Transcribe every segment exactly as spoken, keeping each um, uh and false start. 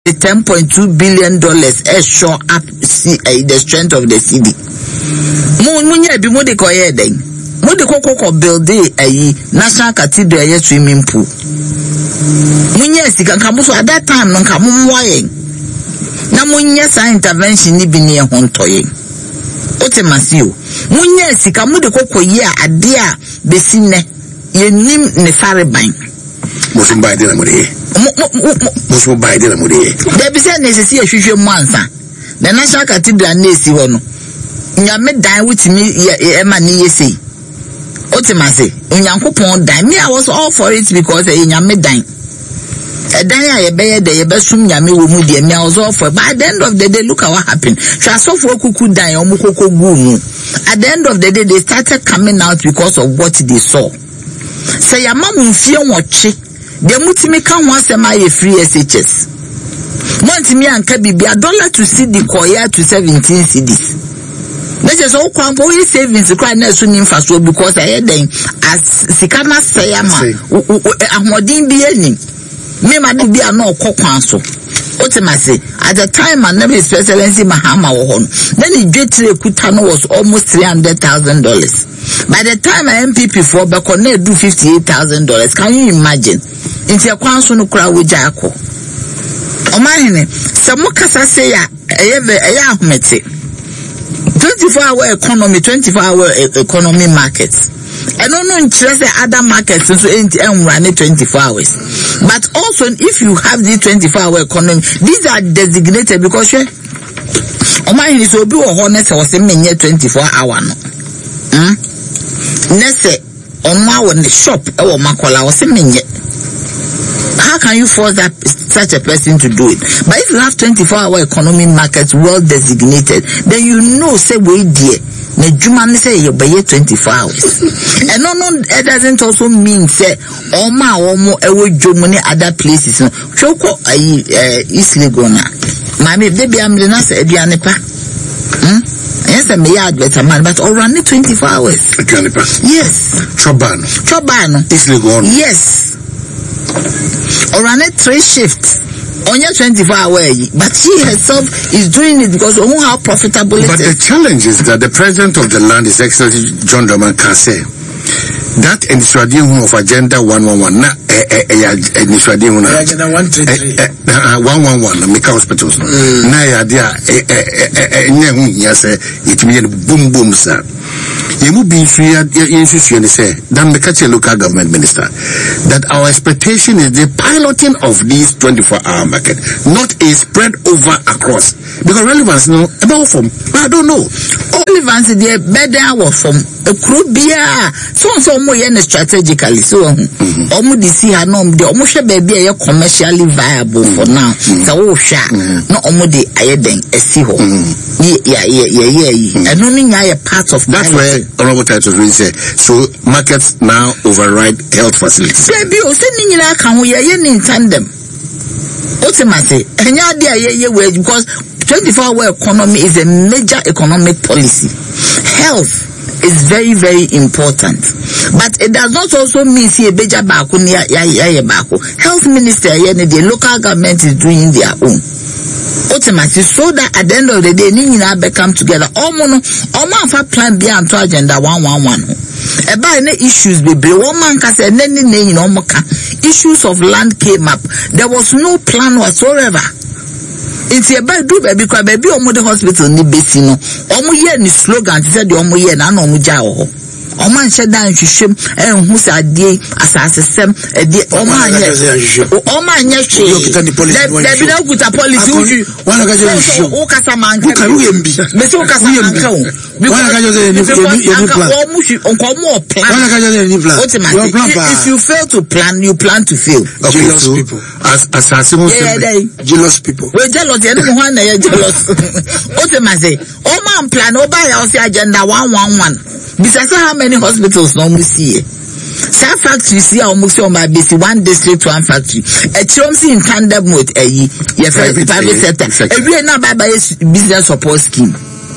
the ten point two billion dollars is show up see uh, the strength of the city. Mo munya bi mo de ko ye den. Mo de kokoko build a national cathedral ye swimming pool. Munya sika nka so at that time nka mo moye. Na munya sa intervention ni bi ne ho ntoye. Otemasi o. Munya sika mo de kokko ye ade a besine ye nim ne sare ban. Mo so ba de na mo de. Mo so ba de na mo de. There be say necessary hwehwe mo ansa. The national cathedral na esi ho no. Nyame dan wutimi e ma ne yesi. Otemasi, Unyankopon dan. Me I was all for it because e nyame dan. E dan ya ye be de ye be sum nyame wo mu de me I was all for it. But at the end of the day, look at what happened. Transofo kuku dan omo koko gu mu. At the end of the day, they started coming out because of what they saw. Say ya mamu mfie nwoche. De mutimi kan ho asem aye free S H S. Montimi anka bibia dollar to see the koya to seventeen cedis. Let's just all come for your savings cry na so nim faso because I hear them as sikama sayama ahmodin bi ani me ma de bia na okokwan so otemase at the time my name is excellency Mahama wo hon then the jetire kuta no was almost three hundred thousand dollars. By the time I M P P for be connect do fifty-eight thousand dollars. Can you imagine inti akwan so no kura wo jaako o ma hene se mo kasa se ya eye eye ahmete twenty-four hour economy, twenty-four hour economy markets. And no no interest other markets so and run it twenty-four hours. But also if you have the twenty-four hour economy, these are designated because you oh my is obi wo honest was menye twenty-four hour no. Hmm? Nese on ma won the shop e wo makola was menye. How can you force that such a person to do it? But if you have twenty-four hour economy markets well designated, then you know say we dear. Na juma ni say you buy twenty-four hours. And no no it doesn't also mean say oma omo ewo jomo ni other places no. Choko ayi East Lagona. Mami de bia mle na say aduane pa. Hmm? Yes, I may advert man, but all run it twenty-four hours. Aduane pa. Yes. Chobano. Chobano. East Lagona. Yes. Or run it three shifts on your twenty-four hour, but she herself is doing it because of how profitable it but is. But the challenge is that the president of the land is Excellency John Dramani Kase. That initiative of Agenda one one one, na initiative na Agenda one three three, one one one, Mika hospitals. Na ya dia nye hu ya se itimi boom boom sa. Yemu bi nsu ya nsu ni say that Mika local government minister that our expectation is the piloting of these twenty-four hour market, not a spread over across, because relevance no about from I don't know. Relevance the better our from a crew beer so so mo yen strategically so omo di see ha no de omo hwe ba bia commercially viable for now so wo hwa no omo de ayeden esi ho yeah yeah yeah yeah and no nya ye part of that's where honorable titles really say so markets now override health facilities. Baby o se ni nyina ka ho ye ye ni tandem ultimately enya de ye ye we because twenty-four hour economy is a major economic policy. Health is very very important, but it does not also mean see a beja bako near ya ya bako. Health minister yeah, the local government is doing their own ultimately so that at the end of the day ni nyina be come together omo no omo afa plan bi anto agenda one one one e ba ne issues be bre one man ka say ne ne nyina omo ka issues of land came up. There was no plan whatsoever. It's a bad do baby kwa baby omo the hospital ni besi no omo ye ni slogan say the omo ye na na omo ja ho omo anche dan hwehwem enhu sa ade asasesem ade omo anye omo anye hwe da bi na kuta policy uju wana ka je hwehwem o kasa manka ka ru yembi me so kasa manka o wana ka je ni ni plan omo hwe onko plan wana ka je ni plan if you fail to plan you plan to fail. Okay, jealous so people as assassin yeah, jealous people we jealous you know why na jealous o te ma say o man plan o buy house agenda one one one because how many hospitals no we see some factories see almost on my base one district one factory a chomsi in tandem with a ye private sector every na buy business support scheme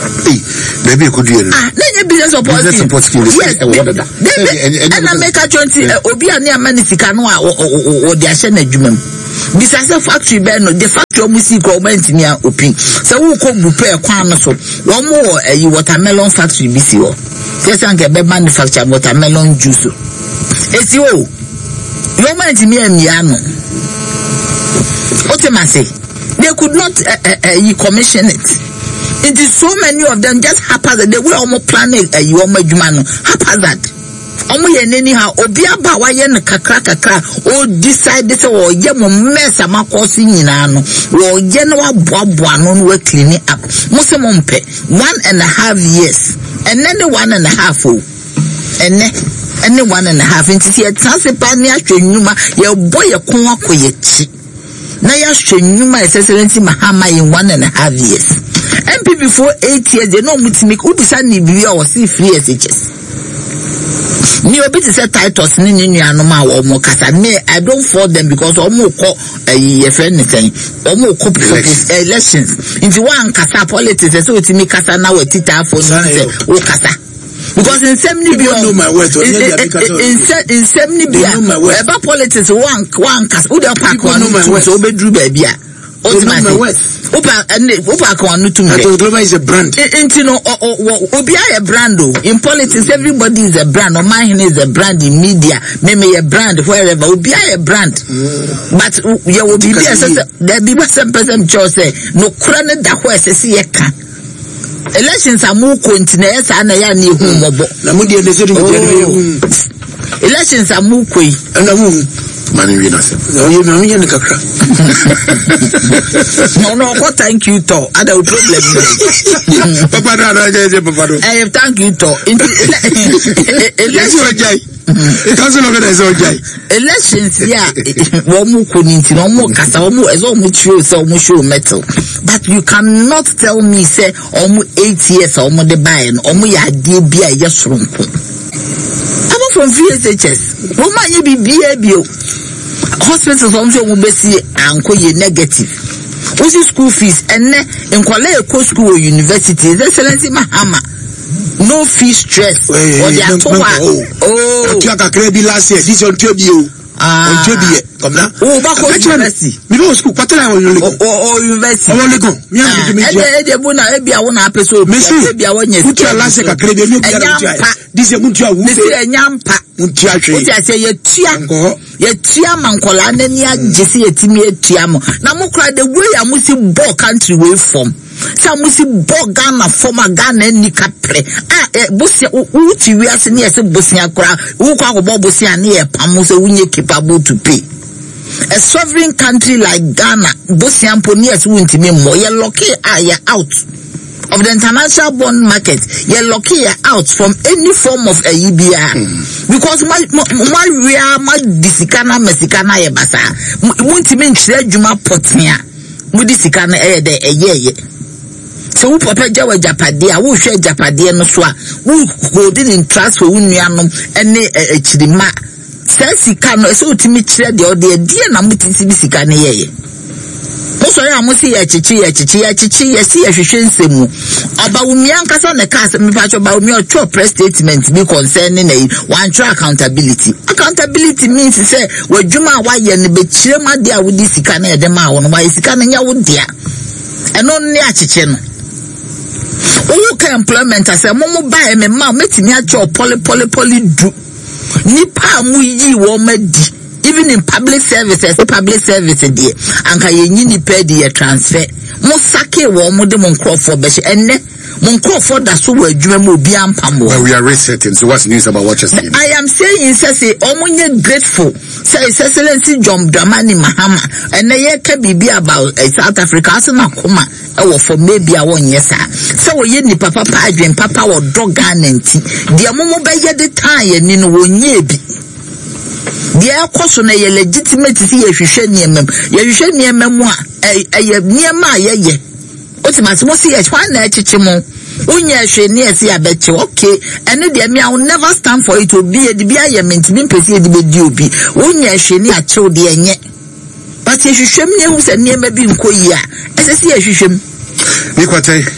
Hey, maybe you could do it. Ah, then business support business support scheme. Yes, and I make a twenty. Obi and your money sikano or the Ashana Jumam. Besides the factory, Ben, the factory music government in your opinion. So who could prepare a so one more a watermelon factory B C O. Yes, I can manufacture watermelon juice. It's you. Your man to me and Yano. What am I say? They could not uh, uh, uh, commission it. It is so many of them just haphazard. They were almost planning a you almost haphazard. Omo ye anyhow obi aba wa ye no kakra kakra o decide say o ye mo mess amakosi nyina no wo ye no aboaboa no no clean up mo se mo mpe one and a half years and then the one and a half o and then and one and a half into see transipa ni atwenuma ye boy ye kon akoye chi na ya hwenuma excellency Mahama in one and a half years M P before eight years they no mutimi ubisa ni biya o si free S H S. Me obi to say titles ni ni anoma wo mo kasa me I don't for them because omo ko eh friend saying omo ko elections into one kasa politics so timi kasa na we tita for no say o kasa because in seventy be know my words in in seventy be about politics one one kasa who dey pack one so obedru ba bia Opa and Opa can to me. Global is a brand. You know, Obi a brand. In politics, everybody is a brand. Or mine is a brand in media. Maybe a brand wherever. Obi a brand. But you will be there. Be some person just say no crown that way. See elections are more continuous and I am new home. Elections are more quick. Mani winners. No, you know, you know, no, no, what thank you, to other problem. Papa, Papa, I have thank you, to elections, yeah, one more couldn't, no more cast, almost as almost true, so much show metal. But you cannot tell me, say, almost eight years, almost the buying, almost your dear beer, just from. I'm from V S H S. Woman, you be B A B O. Hospitals also will be see and call you negative. What's your school fees? And then in Kuala Lumpur school or university, Excellency Mahama. No fee stress. Or they are told, oh, you are crazy last year. This on Tobio. On Tobio. Come now. Oh, back on university. We don't school. What are you going? Oh, university. I want to go. Yeah, I'm going to be a one episode. Maybe I want you to put your last year. This is what you are. This is a yampa. What I say, you tiango, you tiam uncle, and then you just see a timmy tiamo. Now, cry the way I must see ball country way from. Some must see ball Ghana from a Ghana and Nicapre. Ah, Bussia, Uti, we are seeing as a Bussia crowd, who call Bobosia near Pamusa, when you capable to pay. A sovereign country like Ghana, Bussia Ponias won't me more. You're lucky, ah, you're out of the international bond market. You're lucky out from any form of a E B R mm. because my my real my disikana mesikana ye basa won't mean juma potia mudisikana eh de eh ye so who papa jawa japadia who share japadia no so who holding in trust for unuanom ene e chirima sasika no so utimi kire de ode die na mutisi bisika ne ye so ya musi ya chichi ya chichi ya chichi ya si ya hwehwe nsemu aba umi ankasa ne ka me pa cho ba umi o cho press statement be concerning e one track accountability accountability means say wadwuma wa ye ne be kire ma de a wodi sika na ye de ma wo no wa sika na nya wo dia eno ne a chichi no o ka employment ase mo mo ba e me ma metimi a cho poly poly poly du nipa mu yi wo madi even in public services, public services there, and can you pay the transfer? Mosake wo mo de mon Crawford be enne mon Crawford that so we adwuma mo bi ampamo. Well, we are resetting. So what's news about what you're saying? I am saying say omunye grateful. Say Excellency John Dramani Mahama and na ye ka bibi about uh, South Africa so na koma e wo for maybe a won yesa. So we ni papa pa adwen papa wo dog anenti. Dia mo mo be ye the time ye ni no wonye bi. Dia koso na ye legitimate si ye hwehwe niemem ye hwehwe niemem a eh niema ye ye otimase mo si ye twa na echichi mo unya hwe ne esi abeche okay ene dia me I will never stand for it obi e di bia ye mentimi pese e di be di obi unya hwe ne achew de enye but ye hwehwe me hu se niema bi nkoyi a ese si ye hwehwe Nikwate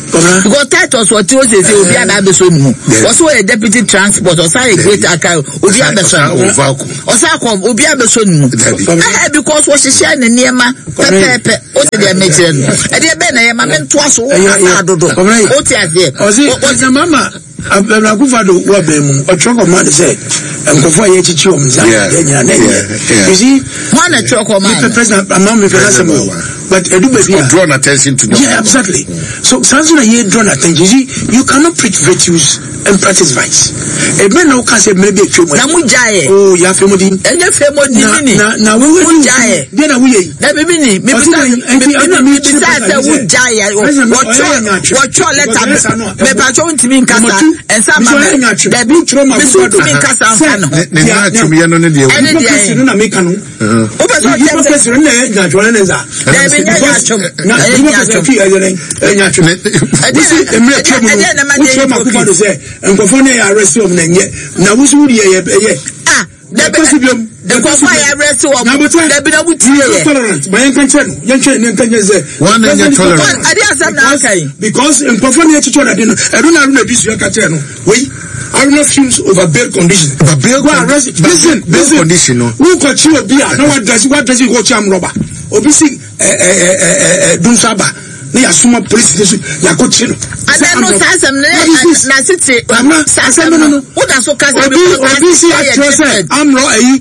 because titles were two say obi aba so nimu also a deputy transport or say a great account obi aba so or say obi aba so nimu because what she share ne niema pepe o se dey mention e dey be na ye ma mento aso o asa dodo o ti ase o se mama abla kufado wa be mu o choko man say nkofo ye chichi o mza nya na you see one a choko man the president among me for but edu be draw attention to yeah exactly so something you draw attention you see you cannot preach virtues and practice vice e be na o ka say maybe twemo na mu jaye oh ya femodi enye femodi ni na na we we jaye be na we yi na bibi ni me bi me bi sa say wo jaye wo cho wo cho letter me pa cho ntimi nkasa ensa ma da bi me so ntimi nkasa nfa no ne na twemi ye no ne de ene de no na me ka no o be so je se no na na twon ne za da bi nya ya chom na you be se fi ene nya twom e me twom no wo ma ku fa do say nkofo ne ya arrest o na nye na wo so ye ye ah da bi nkofo ya arrest o da bi na butie ye tolerant ma yen kan chen yen chen yen kan ze one yen tolerant ade asem na akai because nkofo ne chicho da de no edu na ru na bi su ka chen no we are not fumes over bail condition over bail listen listen condition no who ko chi obi a na what does what does he go cham robber obi si eh eh eh dun saba na ya suma police station ya ko chi no ade no sasem ne na city sasem no who da so ka say obi si actually am ro eh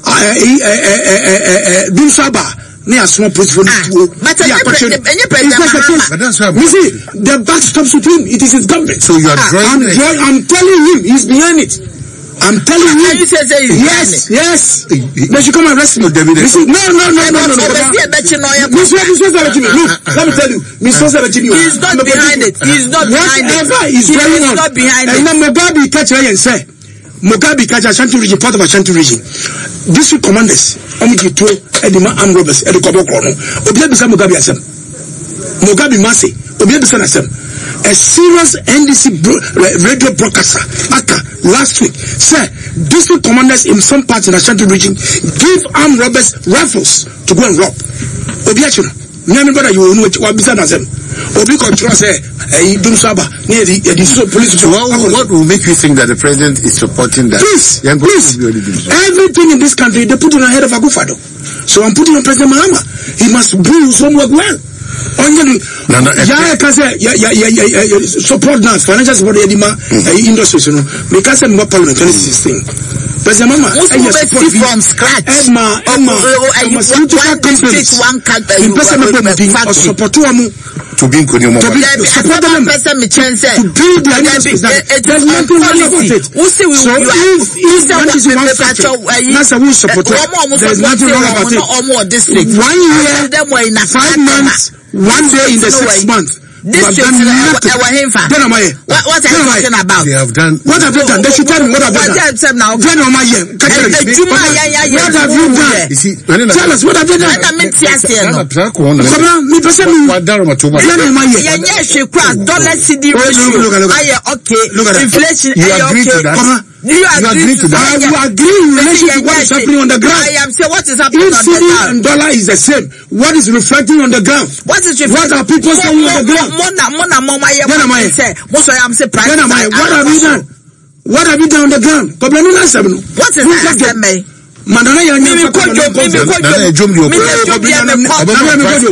eh dun saba ni asuma police for you but any president you see the back stops with him it is his government so you are drawing I'm, drawing, I'm telling him he's behind it I'm telling you you say say yes yes they should come and arrest me David no no no no no no Mister Mister Zabachini look let me tell you Mister Zabachini he's not behind it he's not behind it he's not behind it and now Mugabe catch her and say Mugabe catch Ashanti region part of Ashanti region district commanders omo di to edima armed robbers e de kobo kro no obi abisa Mugabe asem Mugabe mase obi abisa na asem a serious N D C bro, radio broadcaster aka last week said district commanders in some parts in Ashanti region give armed robbers rifles to go and rob obi achiro nyame brother you know what abisa na asem obi control say eh dum saba near the the so police so what, what will make you think that the president is supporting that please, please. Everything in this country they put on the head of Akufo-Addo so I'm putting on President Mahama he must do some work well only no no yeah cause yeah yeah yeah support now financial support the industry you know because I'm not parliament twenty sixteen President Mahama from scratch Emma Emma one district one country support to to be good more support them person me chance to build the industry there's nothing wrong about it we see we so if if one is one sector that's a we support there's nothing wrong about it one year five months one day in the six months this is what then am I what what are you talking about they have done what have they done they should tell me what have they done now then am I here what have you done you see tell us what have you done me tiase no come on me person me then am I here yeah she crack dollar C D ratio aye okay inflation aye okay come on do you agree to that? You agree in relation to what is happening on the ground? I am saying what is happening if on the ground. and dollar is the same. What is reflecting on the ground? What is reflecting? What are people saying on the ground? Mona, mona, mama, yeah. Then am I? Most of them say price. Then am I? What have you done? What have you done on the ground? What is that, me? Madonna ya mimi kojo mimi kojo na ejom dio mimi ejom dio me ko mimi kojo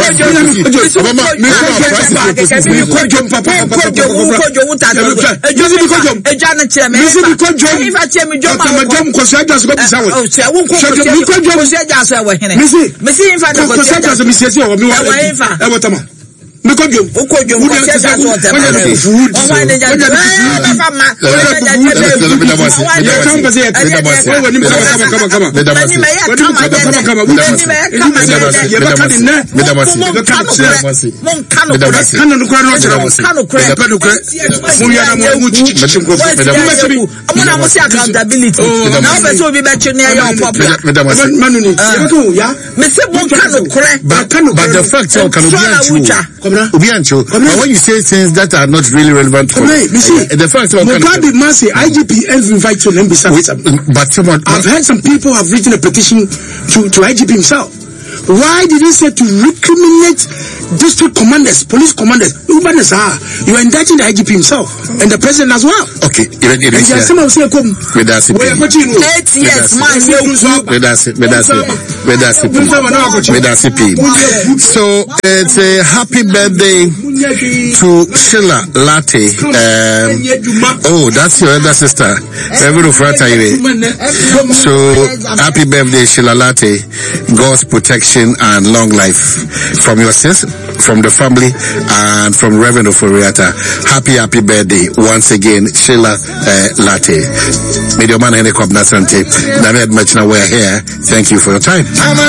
mimi kojo papa kojo kojo uta ejom mi kojo eja na kire me mimi kojo if I tell me jom ma jom ko so aja so bi sawo o se wo ko kojo ko se aja so e wo hene mimi mimi in fa ko se aja so mi se se o mi wa e wo tama mi kojo o kojo ko se aja so te ma o wa de ja e fa ma o ja but the fact when you say things that are not really relevant for the fact Mugabe Masi, I G P F invite to them beside but someone I've heard some people have written a petition to, to I G P himself Why did he say to recriminate district commanders, police commanders? You are indicting the I G P himself and the president as well. Okay, even it is And some of say come. with us. Eight years, man. With us, with us, with us, with us. So it's a happy birthday to Sheila Latte. Um, oh, that's your elder sister. So happy birthday, Sheila Latte. God's protection and long life from your sis, from the family, and from Reverend Oforiata. Happy, happy birthday once again, Sheila uh, Latte. Media man, Henry Kobnasante. David Machina, we're here. Thank you for your time.